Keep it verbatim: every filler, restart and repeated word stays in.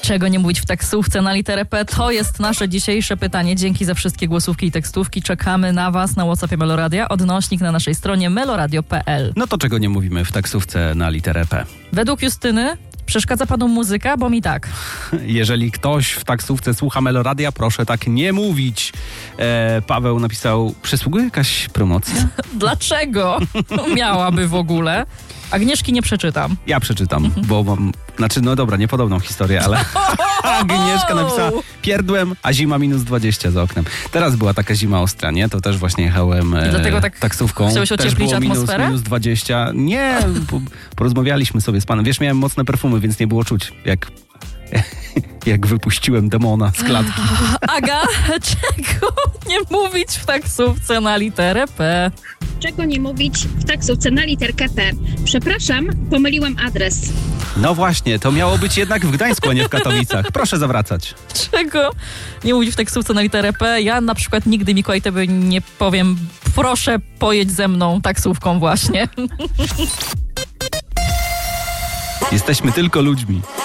Czego nie mówić w taksówce na literę P? To jest nasze dzisiejsze pytanie. Dzięki za wszystkie głosówki i tekstówki. Czekamy na was na WhatsAppie Meloradia. Odnośnik na naszej stronie meloradio kropka p l. No to czego nie mówimy w taksówce na literę P? Według Justyny przeszkadza panu muzyka, bo mi tak. Jeżeli ktoś w taksówce słucha Meloradia, proszę tak nie mówić. E, Paweł napisał, przysługuje jakaś promocja? Dlaczego miałaby w ogóle? Agnieszki nie przeczytam. Ja przeczytam, bo mam... Znaczy, no dobra, niepodobną historię, ale Agnieszka napisała, pierdłem, a zima minus dwadzieścia za oknem. Teraz była taka zima ostra, nie? To też właśnie jechałem e, I dlatego tak taksówką. chciałeś też ocieplić było minus, atmosferę? minus dwadzieścia. Nie, po, porozmawialiśmy sobie z panem. Wiesz, miałem mocne perfumy, więc nie było czuć, jak... jak wypuściłem demona z klatki. Aga, czego nie mówić w taksówce na literę P? Czego nie mówić w taksówce na literkę P? Przepraszam, pomyliłem adres. No właśnie, to miało być jednak w Gdańsku, a nie w Katowicach. Proszę zawracać. Czego nie mówić w taksówce na literę P? Ja na przykład nigdy Mikołaj tobie nie powiem, proszę pojedź ze mną taksówką właśnie. Jesteśmy tylko ludźmi.